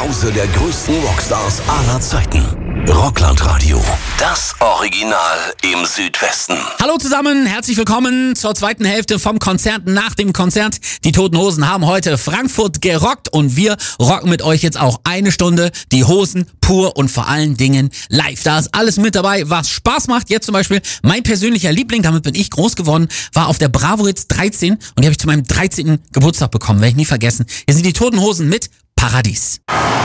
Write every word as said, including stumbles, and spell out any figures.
Zuhause der größten Rockstars aller Zeiten. Rocklandradio. Das Original im Südwesten. Hallo zusammen, herzlich willkommen zur zweiten Hälfte vom Konzert nach dem Konzert. Die Toten Hosen haben heute Frankfurt gerockt und wir rocken mit euch jetzt auch eine Stunde die Hosen pur und vor allen Dingen live. Da ist alles mit dabei, was Spaß macht. Jetzt zum Beispiel mein persönlicher Liebling, damit bin ich groß geworden, war auf der Bravo Hits dreizehn und die habe ich zu meinem dreizehnten Geburtstag bekommen, werde ich nie vergessen. Hier sind die Toten Hosen mit Paradies.